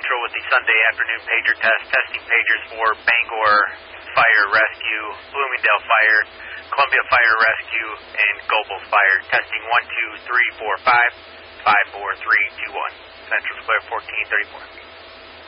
Central with the Sunday afternoon pager test, testing pagers for Bangor Fire Rescue, Bloomingdale Fire, Columbia Fire Rescue, and Gobles Fire. Testing 1, 2, 3, 4, 5, 5, 4, 3, 2, 1. Central's clear 1434.